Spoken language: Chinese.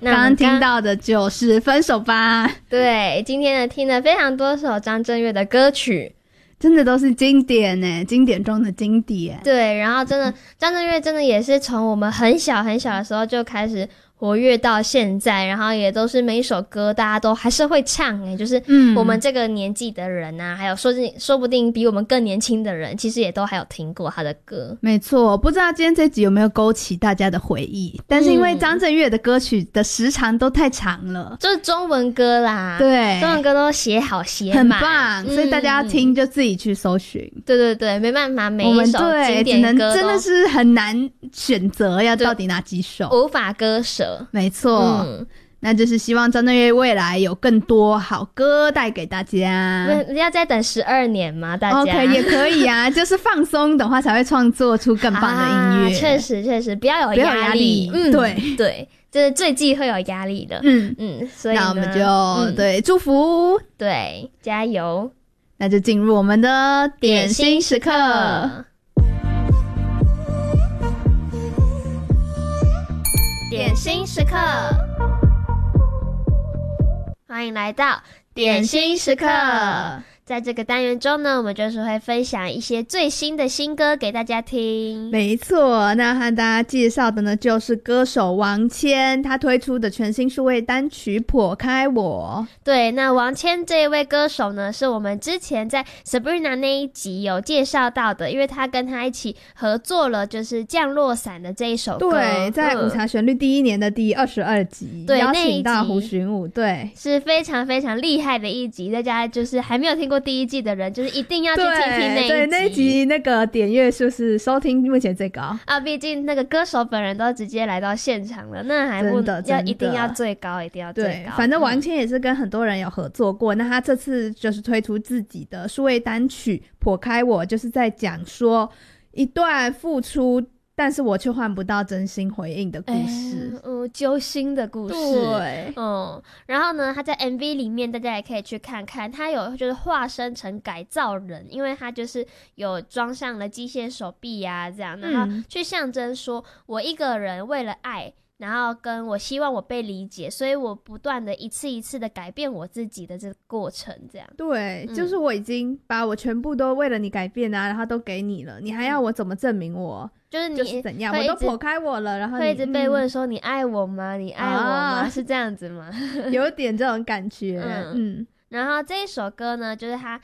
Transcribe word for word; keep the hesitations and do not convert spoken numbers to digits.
刚刚听到的就是分手吧。 对，今天呢听了非常多首张震岳的歌曲， 真的都是经典耶，经典中的经典。 对，然后真的张震岳真的也是从我们很小很小的时候就开始活跃到现在，然后也都是每一首歌大家都还是会唱诶，就是我们这个年纪的人啊、嗯、还有说说不定比我们更年轻的人其实也都还有听过他的歌。 没错，不知道今天这集有没有勾起大家的回忆，但是因为张震岳的歌曲的时长都太长了、 嗯、就是中文歌啦， 对， 中文歌都写好写满，很棒、嗯、所以大家听就自己去搜寻。 对对对，没办法，每一首经典歌真的是很难选择要到底哪几首， 无法割舍。 没错、嗯、那就是希望张震岳未来有更多好歌带给大家。 要再等十二年吗？大家 OK 也可以啊就是放松的话才会创作出更棒的音乐。 确、啊、实确实不要有压力， 嗯，对对，就是最忌会有压力的。 嗯嗯，所以呢那我们就、嗯、对祝福， 对，加油。 那就进入我们的点心时刻。 点心时刻，欢迎来到点心时刻。在这个单元中呢，我们就是会分享一些最新的新歌给大家听。 没错，那和大家介绍的呢就是歌手王千，他推出的全新数位单曲《破开我》。 对，那王千这一位歌手呢，是我们之前在 Sabrina 那一集有介绍到的，因为他跟他一起合作了就是降落伞的这一首歌。 对，在午茶旋律第一年的第二十二集， 对， 邀请到胡寻武，对， 是非常非常厉害的一集，大家就是还没有听过第一季的人就是一定要去听听那一集。 对，那一集那个点阅数是收听目前最高啊，毕竟那个歌手本人都直接来到现场了，那还不要一定要最高，一定要最高。 对，反正王千也是跟很多人有合作过、嗯、那他这次就是推出自己的数位单曲《破开我》，就是在讲说一段付出但是我却换不到真心回应的故事， 嗯、欸，揪心的故事。 对， 嗯，然后呢，他在 M V 里面，大家也可以去看看，他有就是化身成改造人，因为他就是有装上了机械手臂啊，这样，然后去象征说，我一个人为了爱。然后跟我希望我被理解，所以我不断的一次一次的改变我自己的这个过程，这样。 对、 嗯、 就是我已经把我全部都为了你改变啊，然后都给你了，你还要我怎么证明我、嗯、 就是你就是怎样，我都破开我了，然后你会一直被问说、嗯、你爱我吗？你爱我吗？啊、是这样子吗？ 有点这种感觉。嗯嗯，然后这一首歌呢，就是他